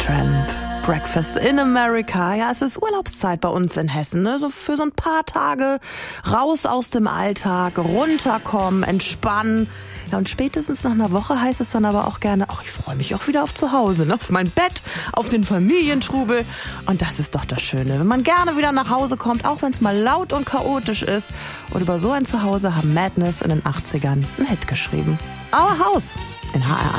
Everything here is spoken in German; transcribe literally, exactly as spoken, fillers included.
Supertramp. Breakfast in America. Ja, es ist Urlaubszeit bei uns in Hessen. Ne? So für so ein paar Tage raus aus dem Alltag, runterkommen, entspannen. Ja, und spätestens nach einer Woche heißt es dann aber auch gerne, ach, ich freue mich auch wieder auf zu Hause, ne? Auf mein Bett, auf den Familientrubel. Und das ist doch das Schöne, wenn man gerne wieder nach Hause kommt, auch wenn es mal laut und chaotisch ist. Und über so ein Zuhause haben Madness in den achtzigern einen Hit geschrieben. Our House in H R